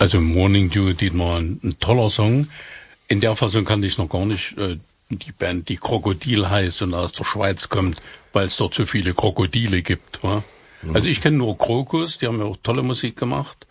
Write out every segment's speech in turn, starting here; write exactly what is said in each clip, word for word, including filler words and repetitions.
Also Morning Dew, Dietmar, ein, ein toller Song. In der Fassung kannte ich noch gar nicht. Äh, die Band, die Krokodil heißt und aus der Schweiz kommt, weil es dort so viele Krokodile gibt. Wa? Mhm. Also ich kenne nur Krokus, die haben ja auch tolle Musik gemacht,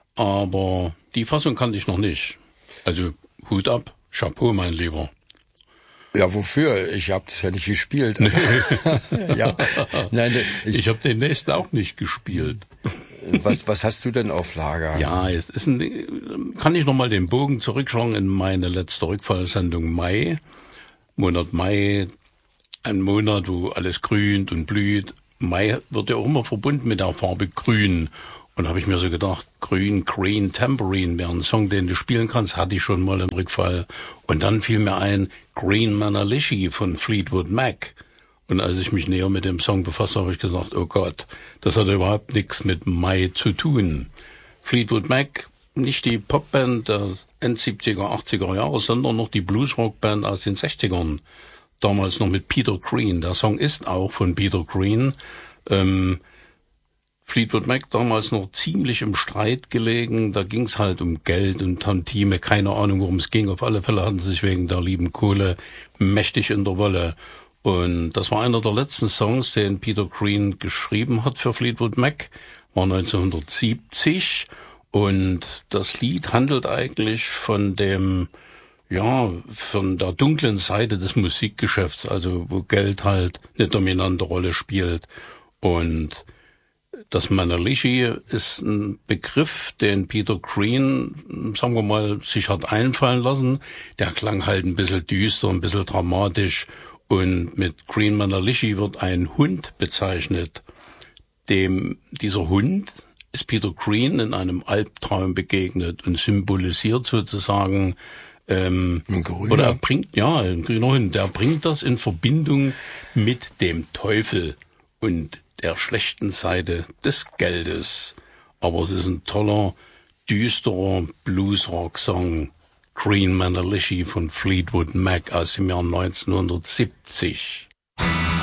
aber die Fassung kannte ich noch nicht. Also Hut ab, Chapeau, mein Lieber. Ja, wofür? Ich habe das ja nicht gespielt. Also, ja, nein, ich, ich habe den nächsten auch nicht gespielt. Was, was hast du denn auf Lager? Ja, es ist ein, kann ich noch mal den Bogen zurückschauen in meine letzte Rückfallsendung Mai. Monat Mai, ein Monat, wo alles grünt und blüht. Mai wird ja auch immer verbunden mit der Farbe Grün. Und habe ich mir so gedacht, Grün, Green, Tambourine wäre ein Song, den du spielen kannst, hatte ich schon mal im Rückfall. Und dann fiel mir ein Green Manalishi von Fleetwood Mac. Und als ich mich näher mit dem Song befasst habe, habe ich gedacht, oh Gott, das hat überhaupt nichts mit Mai zu tun. Fleetwood Mac, nicht die Popband der End-siebziger, achtziger Jahre, sondern noch die Bluesrock-Band aus den sechzigern. Damals noch mit Peter Green. Der Song ist auch von Peter Green. Ähm, Fleetwood Mac damals noch ziemlich im Streit gelegen. Da ging es halt um Geld und Tantime. Keine Ahnung, worum es ging. Auf alle Fälle hatten sie sich wegen der lieben Kohle mächtig in der Wolle. Und das war einer der letzten Songs, den Peter Green geschrieben hat für Fleetwood Mac. War neunzehnhundertsiebzig. Und das Lied handelt eigentlich von dem, ja, von der dunklen Seite des Musikgeschäfts, also wo Geld halt eine dominante Rolle spielt. Und das Manalishi ist ein Begriff, den Peter Green, sagen wir mal, sich hat einfallen lassen. Der klang halt ein bisschen düster, ein bisschen dramatisch. Und mit Green Manalishi wird ein Hund bezeichnet. Dem, dieser Hund ist Peter Green in einem Albtraum begegnet und symbolisiert sozusagen, ähm, oder er bringt, ja, ein grüner Hund, der bringt das in Verbindung mit dem Teufel und der schlechten Seite des Geldes. Aber es ist ein toller, düsterer Bluesrock-Song, Green Manalishi von Fleetwood Mac aus dem Jahr neunzehnhundertsiebzig.